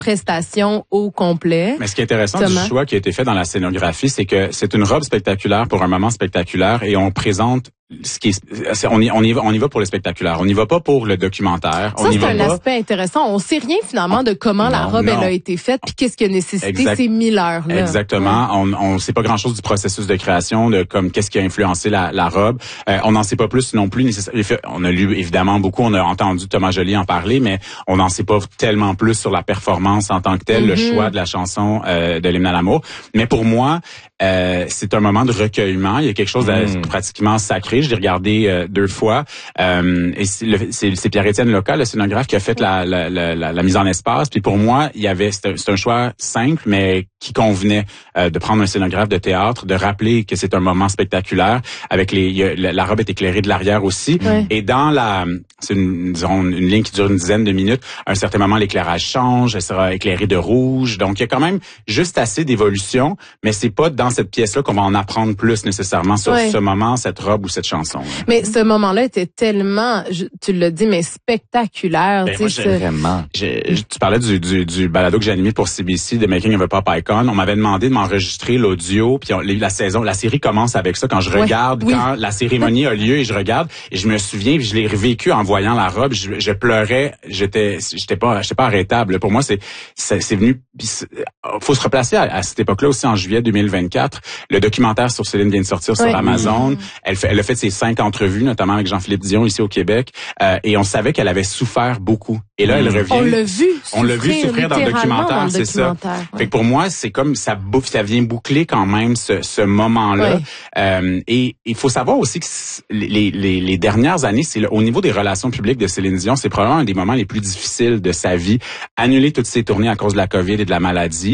prestation au complet. Mais ce qui est intéressant du choix qui a été fait dans la scénographie, c'est que c'est une robe spectaculaire pour un moment spectaculaire et on présente on y va pour le spectaculaire. On n'y va pas pour le documentaire. Ça, c'est un aspect intéressant. On sait rien finalement de comment la robe elle a été faite puis qu'est-ce qui a nécessité ces 1000 heures là. Exactement. On sait pas grand-chose du processus de création, de comme qu'est-ce qui a influencé la robe. On n'en sait pas plus non plus nécessairement. On a lu évidemment beaucoup, on a entendu Thomas Joly en parler, mais on n'en sait pas tellement plus sur la performance en tant que telle, le choix de la chanson de l'hymne à l'amour. Mais pour moi, c'est un moment de recueillement. Il y a quelque chose de pratiquement sacré. Je l'ai regardé 2 fois. Et c'est Pierre-Étienne Loca, le scénographe, qui a fait la mise en espace. Puis pour moi, c'est un choix simple, mais qui convenait de prendre un scénographe de théâtre, de rappeler que c'est un moment spectaculaire. Avec la robe est éclairée de l'arrière aussi. Ouais. Et dans c'est une ligne qui dure une dizaine de minutes. À un certain moment, l'éclairage change. Elle sera éclairée de rouge. Donc il y a quand même juste assez d'évolution, mais c'est pas dans cette pièce-là qu'on va en apprendre plus nécessairement sur ce moment, cette robe ou cette chanson. Mais ce moment-là était tellement, tu l'as dit, mais spectaculaire. Ben vraiment. Tu parlais du balado que j'ai animé pour CBC, The Making of a Pop Icon. On m'avait demandé de m'enregistrer l'audio, puis la série commence avec ça. Quand je regarde, quand la cérémonie a lieu et je regarde, et je me souviens, puis je l'ai revécu en voyant la robe, je pleurais, j'étais pas arrêtable. Pour moi, c'est venu. Faut se replacer à cette époque-là aussi en juillet 2024. Le documentaire sur Céline vient de sortir sur Amazon. Elle a fait ses 5 entrevues, notamment avec Jean-Philippe Dion ici au Québec, et on savait qu'elle avait souffert beaucoup. Et là, elle revient. On l'a vu souffrir dans le documentaire, c'est ça. Fait que pour moi, c'est comme ça vient boucler quand même ce moment-là. Et il faut savoir aussi que les dernières années, c'est au niveau des relations publiques de Céline Dion, c'est probablement un des moments les plus difficiles de sa vie. Annuler toutes ses tournées à cause de la COVID et de la maladie,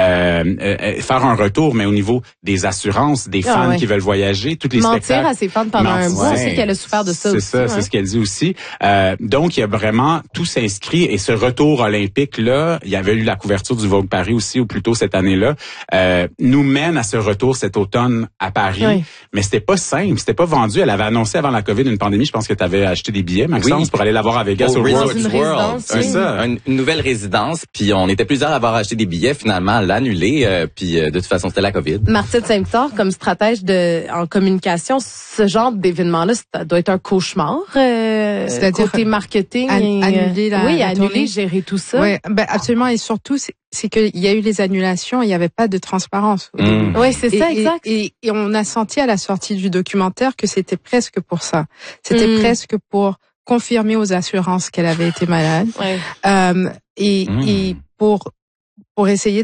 faire un retour, mais au niveau des assurances, des fans qui veulent voyager, tous les spectacles. Mentir à ses fans pendant un mois, c'est qu'elle a souffert de ça aussi. C'est ça, c'est ce qu'elle dit aussi. Donc, il y a vraiment tout s'inscrit et ce retour olympique-là, il y avait eu la couverture du Vogue Paris aussi, ou plutôt cette année-là, nous mène à ce retour cet automne à Paris. Mais c'était pas simple, c'était pas vendu. Elle avait annoncé avant la COVID une pandémie, je pense que tu avais acheté des billets, Maxence, pour aller la voir à Vegas au World. C'est ça, une nouvelle résidence, puis on était plusieurs à avoir acheté des billets, finalement, à l'annuler, puis de toute façon, c'était la COVID. Martine Saint-Victor, comme stratège en communication, ce genre d'événement-là, ça doit être un cauchemar. C'est-à-dire côté marketing, annuler, gérer tout ça. Oui, absolument. Et surtout, c'est qu'il y a eu les annulations, il n'y avait pas de transparence. Oui, c'est ça, exact. Et on a senti à la sortie du documentaire que c'était presque pour ça. C'était presque pour confirmer aux assurances qu'elle avait été malade. Et pour essayer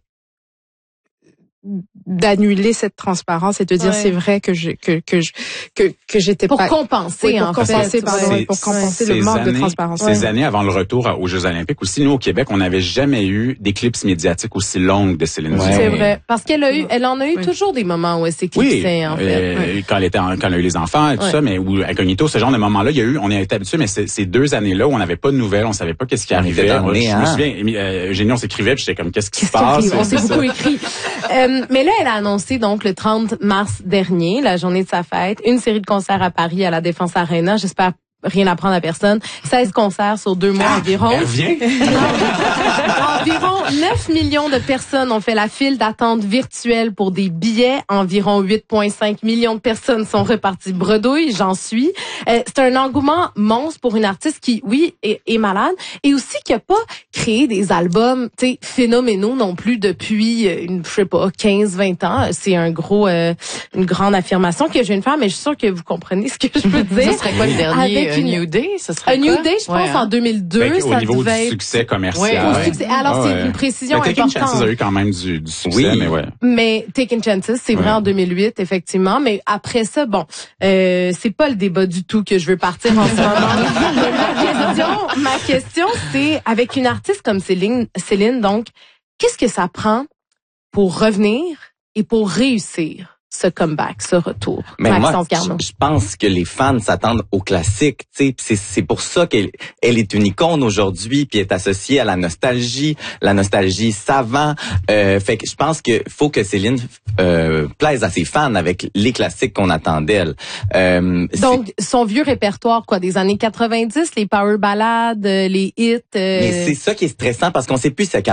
d'annuler cette transparence et de dire c'est vrai que j'étais pour pas compenser pour compenser le manque de transparence. Ces années avant le retour aux Jeux olympiques aussi, nous au Québec, on n'avait jamais eu d'éclipse médiatique aussi longue de Céline Dion. C'est vrai, parce qu'elle en a eu toujours des moments où elle s'éclipsait en fait. Quand elle a eu les enfants et tout ça, mais où incognito, ce genre de moments-là, on a été habitué, mais ces 2 années-là où on n'avait pas de nouvelles, on savait pas qu'est-ce qui arrivait. Je me souviens, Eugénie, on s'écrivait, puis j'étais comme qu'est-ce qui se passe. On s'est beaucoup écrit. Mais là, elle a annoncé donc le 30 mars dernier, la journée de sa fête, une série de concerts à Paris à la Défense Arena. J'espère rien apprendre à personne. 16 concerts sur 2 mois environ. Elle vient. Environ 9 millions de personnes ont fait la file d'attente virtuelle pour des billets. Environ 8,5 millions de personnes sont reparties bredouille, j'en suis. C'est un engouement monstre pour une artiste qui, oui, est malade et aussi qui a pas créé des albums, tu sais, phénoménaux non plus depuis, 15-20 ans. C'est une grande affirmation que je viens de faire, mais je suis sûre que vous comprenez ce que je veux dire. Ce serait quoi le dernier? New Day, ce serait quoi? New Day, je pense, en 2002. Au niveau du succès commercial. Alors, c'est une précision importante. Taking Chances a eu quand même du succès, mais Taking Chances, c'est vrai en 2008, effectivement. Mais après ça, c'est pas le débat du tout que je veux partir en ce moment. Ma question, c'est, avec une artiste comme Céline, donc, qu'est-ce que ça prend pour revenir et pour réussir ce comeback, ce retour? Mais moi, je pense que les fans s'attendent au classique, tu sais, c'est pour ça qu'elle est une icône aujourd'hui, puis est associée à la nostalgie savant. Fait que je pense que faut que Céline plaise à ses fans avec les classiques qu'on attend d'elle. Donc son vieux répertoire, quoi, des années 90, les power ballades, les hits. Mais c'est ça qui est stressant parce qu'on sait plus si